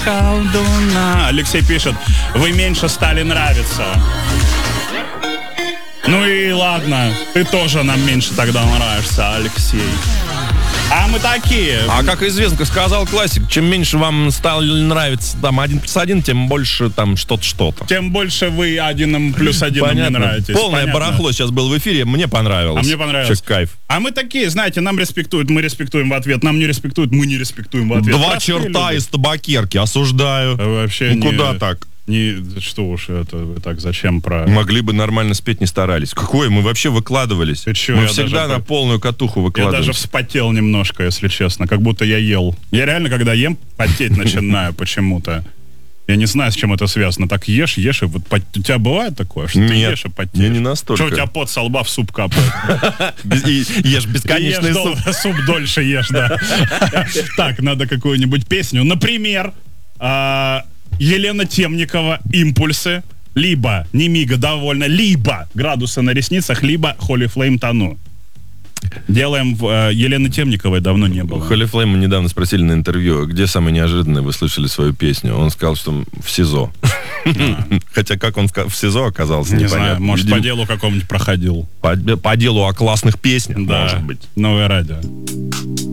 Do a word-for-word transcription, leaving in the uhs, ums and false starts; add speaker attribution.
Speaker 1: колдуна. Алексей пишет, вы меньше стали нравиться. Ну и ладно, ты тоже нам меньше тогда нравишься, Алексей. А мы такие.
Speaker 2: А как известно, как сказал классик, чем меньше вам стало нравиться там один плюс один, тем больше там что-то, что-то.
Speaker 1: Тем больше вы один плюс один мне нравитесь.
Speaker 2: Полное
Speaker 1: Понятно.
Speaker 2: Барахло сейчас был в эфире, мне понравилось.
Speaker 1: А мне понравилось.
Speaker 2: Че, кайф.
Speaker 1: А мы такие, знаете, нам респектуют, мы респектуем в ответ. Нам не респектуют, мы не респектуем в ответ.
Speaker 2: Два
Speaker 1: Простые
Speaker 2: черта
Speaker 1: люди.
Speaker 2: из табакерки, осуждаю.
Speaker 1: Вообще
Speaker 2: ну,
Speaker 1: не,
Speaker 2: куда так?
Speaker 1: Не, что уж это, вы так, зачем про...
Speaker 2: Могли бы нормально спеть, не старались. Какое? Мы вообще выкладывались.
Speaker 1: Ты чё,
Speaker 2: мы
Speaker 1: я
Speaker 2: всегда
Speaker 1: даже...
Speaker 2: на полную катуху
Speaker 1: Я
Speaker 2: выкладывались.
Speaker 1: даже вспотел немножко, если честно, как будто я ел. Я реально, когда ем, потеть начинаю почему-то. Я не знаю, с чем это связано. Так ешь, ешь, и вот пот... у тебя бывает такое, что
Speaker 2: Нет,
Speaker 1: ты ешь и потеешь?
Speaker 2: я не настолько.
Speaker 1: Что у тебя пот со лба в суп капает?
Speaker 2: Ешь бесконечный суп.
Speaker 1: Суп дольше ешь, да. Так, надо какую-нибудь песню. Например, Елена Темникова «Импульсы», либо «Немига довольна», либо «Градусы на ресницах», либо «Holy Flame тону». Делаем в э, Елены Темниковой давно не было.
Speaker 2: Holy Flame мы недавно спросили на интервью, где самое неожиданное вы слышали свою песню. Он сказал, что в СИЗО. Хотя как он в СИЗО оказался,
Speaker 1: Не
Speaker 2: непонятно.
Speaker 1: знаю, может, по делу какому-нибудь проходил.
Speaker 2: По делу о классных песнях,
Speaker 1: Да,
Speaker 2: может быть.
Speaker 1: Новое радио.